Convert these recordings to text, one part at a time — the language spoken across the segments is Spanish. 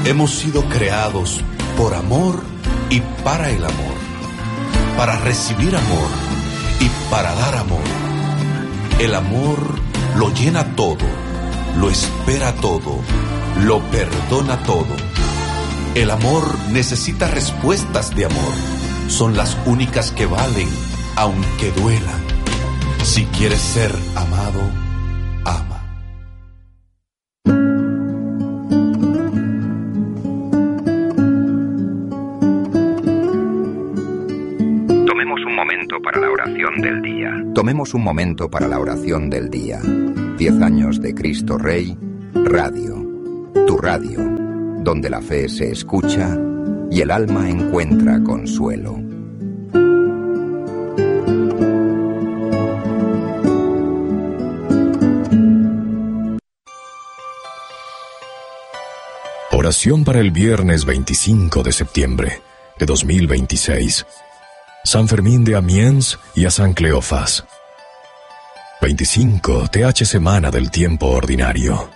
Hemos sido creados por amor y para el amor, para recibir amor y para dar amor. El amor lo llena todo, lo espera todo, lo perdona todo. El amor necesita respuestas de amor. Son las únicas que valen, aunque duelan. Si quieres ser amado, ama. Tomemos un momento para la oración del día. Tomemos un momento para la oración del día. 10 años de Cristo Rey, Radio. Tu radio, donde la fe se escucha y el alma encuentra consuelo. Oración para el viernes 25 de septiembre de 2026. San Fermín de Amiens y a San Cleofás. 25 TH semana del tiempo ordinario.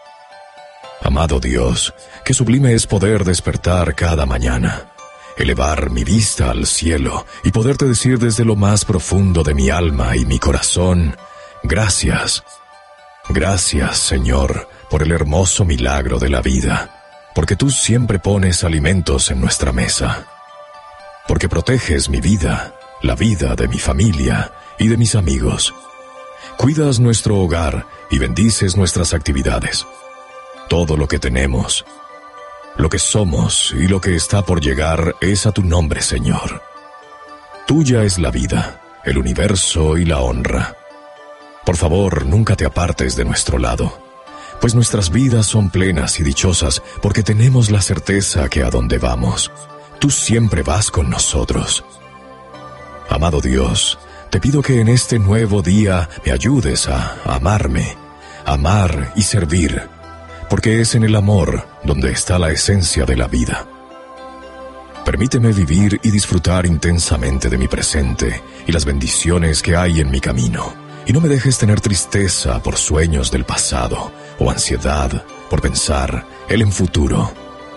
Amado Dios, qué sublime es poder despertar cada mañana, elevar mi vista al cielo y poderte decir desde lo más profundo de mi alma y mi corazón, gracias. Gracias, Señor, por el hermoso milagro de la vida, porque tú siempre pones alimentos en nuestra mesa, porque proteges mi vida, la vida de mi familia y de mis amigos. Cuidas nuestro hogar y bendices nuestras actividades. Todo lo que tenemos, lo que somos y lo que está por llegar es a tu nombre, Señor. Tuya es la vida, el universo y la honra. Por favor, nunca te apartes de nuestro lado, pues nuestras vidas son plenas y dichosas porque tenemos la certeza que a donde vamos, tú siempre vas con nosotros. Amado Dios, te pido que en este nuevo día me ayudes a amarme, amar y servir, porque es en el amor donde está la esencia de la vida. Permíteme vivir y disfrutar intensamente de mi presente y las bendiciones que hay en mi camino, y no me dejes tener tristeza por sueños del pasado o ansiedad por pensar en el futuro.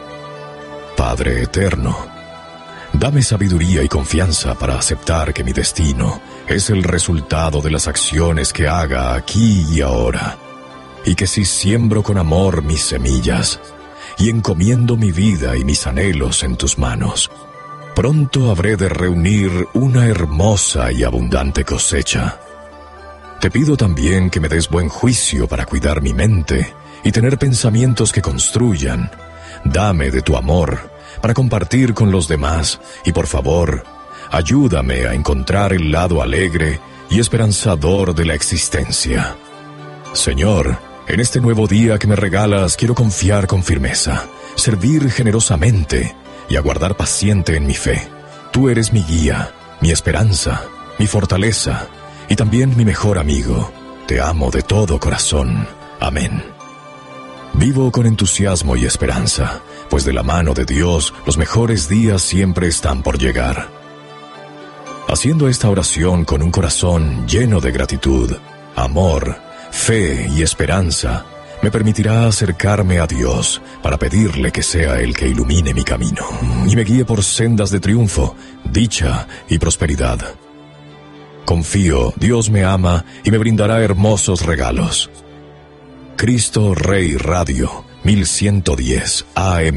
Padre eterno, dame sabiduría y confianza para aceptar que mi destino es el resultado de las acciones que haga aquí y ahora, y que si siembro con amor mis semillas y encomiendo mi vida y mis anhelos en tus manos, pronto habré de reunir una hermosa y abundante cosecha. Te pido también que me des buen juicio para cuidar mi mente y tener pensamientos que construyan. Dame de tu amor para compartir con los demás y, por favor, ayúdame a encontrar el lado alegre y esperanzador de la existencia. Señor, en este nuevo día que me regalas quiero confiar con firmeza, servir generosamente y aguardar paciente en mi fe. Tú eres mi guía, mi esperanza, mi fortaleza y también mi mejor amigo. Te amo de todo corazón. Amén. Vivo con entusiasmo y esperanza, pues de la mano de Dios los mejores días siempre están por llegar. Haciendo esta oración con un corazón lleno de gratitud, amor, fe y esperanza, me permitirá acercarme a Dios para pedirle que sea Él que ilumine mi camino y me guíe por sendas de triunfo, dicha y prosperidad. Confío, Dios me ama y me brindará hermosos regalos. Cristo Rey Radio, 1110 AM.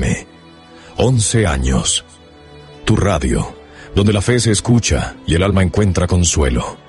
11 años. Tu radio, donde la fe se escucha y el alma encuentra consuelo.